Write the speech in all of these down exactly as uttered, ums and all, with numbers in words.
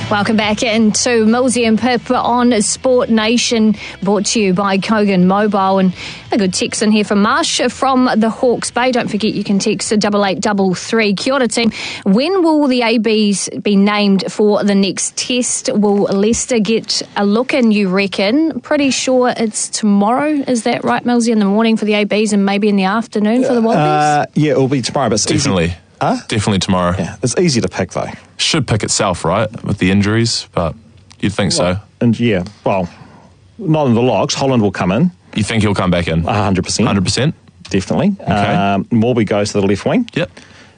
Welcome back into Millsy and Pip on Sport Nation, brought to you by Kogan Mobile. And a good text in here from Marsh from the Hawke's Bay. Don't forget you can text double eight double three. Kia ora team. When will the A Bs be named for the next test? Will Leicester get a look in, you reckon? Pretty sure it's tomorrow. Is that right, Millsy, in the morning for the A Bs and maybe in the afternoon for the Wallabies? Uh, yeah, it'll be tomorrow, but it's Definitely. Easy. Huh? Definitely tomorrow. Yeah, it's easy to pick, though. Should pick itself, right, with the injuries, but you'd think well, so. And yeah, well, not in the locks. Holland will come in. You think he'll come back in? one hundred percent. one hundred percent? Definitely. Okay. Um, Morby goes to the left wing. Yep.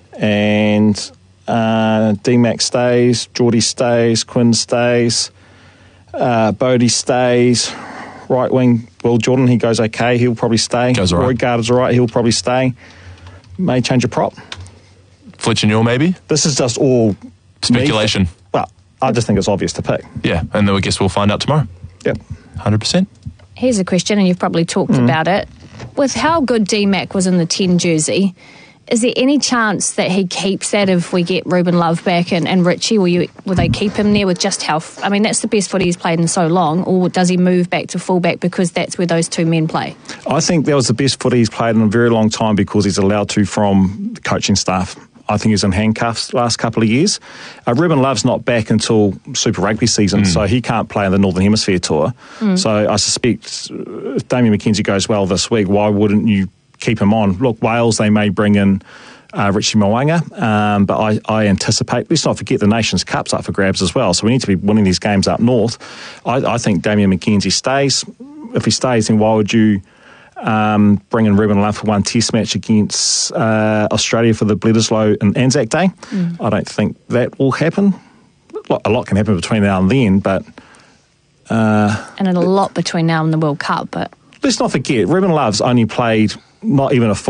And uh, D-Mac stays, Geordie stays, Quinn stays, uh, Bodie stays, right wing, Will Jordan, he goes okay, he'll probably stay. Goes all right. Roy Gardner's all right, he'll probably stay. May change a prop. Fletcher Newell, maybe? This is just all Speculation. Me. Well, I just think it's obvious to pick. Yeah, and then I guess we'll find out tomorrow. Yep. one hundred percent. Here's a question, and you've probably talked mm. about it. With how good D-Mac was in the ten jersey, is there any chance that he keeps that if we get Ruben Love back and, and Richie? Will, you, will they keep him there with just how... I mean, that's the best footy he's played in so long, or does he move back to fullback because that's where those two men play? I think that was the best footy he's played in a very long time because he's allowed to from the coaching staff. I think he's in handcuffs the last couple of years. Uh, Ruben Love's not back until Super Rugby season, mm. so he can't play in the Northern Hemisphere tour. Mm. So I suspect if Damian McKenzie goes well this week, why wouldn't you keep him on? Look, Wales, they may bring in uh, Richie Mo'unga, um, but I, I anticipate, let's not forget the Nations Cup's up for grabs as well, so we need to be winning these games up north. I, I think Damian McKenzie stays. If he stays, then why would you... Um, bringing Ruben Love for one test match against uh, Australia for the Bledisloe and Anzac Day. Mm. I don't think that will happen. A lot can happen between now and then, but... Uh, and a lot between now and the World Cup, but... Let's not forget, Ruben Love's only played not even a full